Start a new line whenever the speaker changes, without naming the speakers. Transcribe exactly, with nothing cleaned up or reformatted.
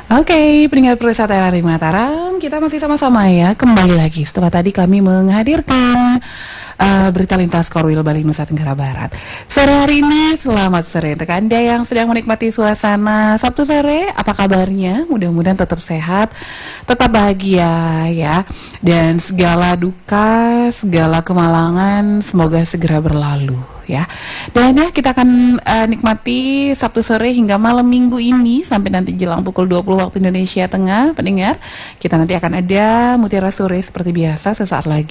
Oke, pendengar Perisata R R I Mataram, kita masih sama-sama ya, kembali lagi setelah tadi kami menghadirkan uh, berita lintas Korwil Bali Nusa Tenggara Barat. Sore hari ini, selamat sore untuk Anda yang sedang menikmati suasana Sabtu sore. Apa kabarnya? Mudah-mudahan tetap sehat, tetap bahagia ya, dan segala duka, segala kemalangan semoga segera berlalu ya. Dan ya, kita akan uh, nikmati Sabtu sore hingga malam minggu ini sampai nanti jelang pukul dua puluh waktu Indonesia Tengah. Pendengar, kita nanti akan ada Mutiara Sore seperti biasa sesaat lagi